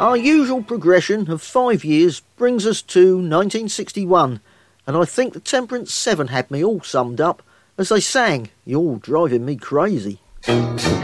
Our usual progression of 5 years brings us to 1961, and I think the Temperance 7 had me all summed up as they sang "You're Driving Me Crazy."